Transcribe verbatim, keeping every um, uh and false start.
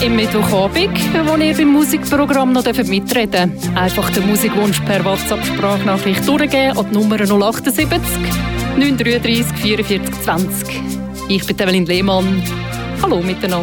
im Mittwochabend, wo ihr beim Musikprogramm noch mitreden dürft. Einfach den Musikwunsch per WhatsApp-Sprachnachricht durchgeben an die Nummer null sieben acht neun drei drei vierundvierzig zwanzig. Ich bin Evelyn Lehmann. Hallo miteinander.